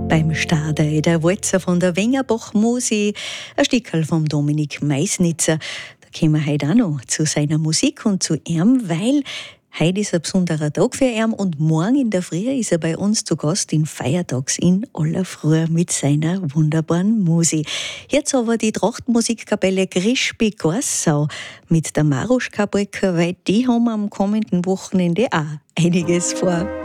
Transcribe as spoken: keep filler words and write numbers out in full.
Beim Stade, der Walzer von der Wengerbach Musi, ein Stickerl vom Dominik Meisnitzer. Da kommen wir heute auch noch zu seiner Musik und zu ihm, weil heute ist ein besonderer Tag für ihn und morgen in der Früh ist er bei uns zu Gast in Feiertags in aller Früh mit seiner wunderbaren Musi. Jetzt aber die Trachtmusikkapelle Grischbi Gorsau mit der Maruschka-Brücke, weil die haben am kommenden Wochenende auch einiges vor.